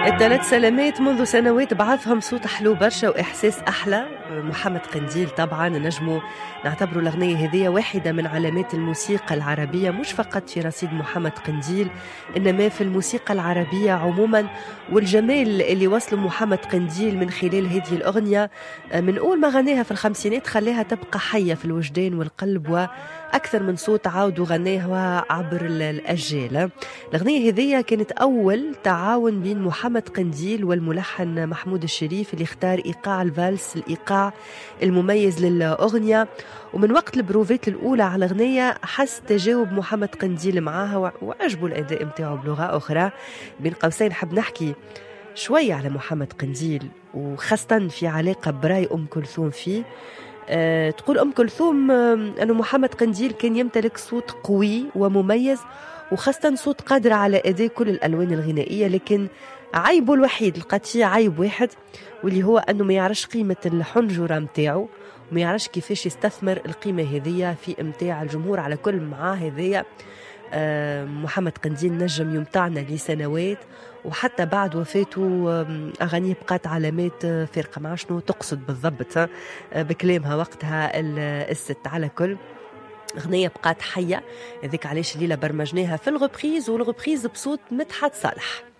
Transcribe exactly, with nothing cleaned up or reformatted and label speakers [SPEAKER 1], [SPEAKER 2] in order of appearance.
[SPEAKER 1] الثلاث سلامات منذ سنوات بعثهم صوت حلو برشا وإحساس أحلى. محمد قنديل طبعا نجمو نعتبروا الأغنية هذه واحدة من علامات الموسيقى العربية، مش فقط في رصيد محمد قنديل إنما في الموسيقى العربية عموما. والجمال اللي وصله محمد قنديل من خلال هذه الأغنية من أول ما غناها في الخمسينات خلاها تبقى حية في الوجدان والقلب، وأكثر من صوت عاود وغناها عبر الأجيال. الأغنية هذه كانت أول تعاون بين محمد قنديل والملحن محمود الشريف اللي اختار إيقاع الفالس، الإيقاع المميز للأغنية. ومن وقت البروفات الأولى على الأغنية حس تجاوب محمد قنديل معاها وعجبوا الأداء متاعه بلغة أخرى. بين قوسين حب نحكي شوية على محمد قنديل وخاصة في علاقة براي أم كلثوم فيه. أه تقول أم كلثوم أه أنه محمد قنديل كان يمتلك صوت قوي ومميز، وخاصة صوت قادر على أداء كل الألوان الغنائية، لكن عيبه الوحيد لقات فيه عيب واحد، واللي هو أنه ما يعرفش قيمة الحنجرة متاعه وما يعرفش كيفاش يستثمر القيمة هذية في امتاع الجمهور على كل معاه هذية. أه محمد قنديل نجم يمتعنا لسنوات، وحتى بعد وفاته أغانيه بقات علامات فارقة. مع شنو تقصد بالضبط بكلامها وقتها الست؟ على كل أغنية بقات حية، هذيك علاش الليلة برمجناها في الغبريز، والغبريز بصوت مدحت صالح.